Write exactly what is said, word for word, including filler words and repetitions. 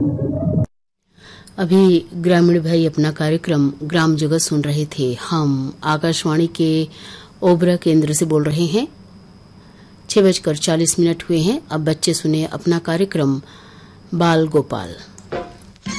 अभी ग्रामीण भाई अपना कार्यक्रम ग्राम जगत सुन रहे थे। हम आकाशवाणी के ओबरा केंद्र से बोल रहे हैं। छह बजकर चालीस मिनट हुए हैं। अब बच्चे सुने अपना कार्यक्रम बाल गोपाल।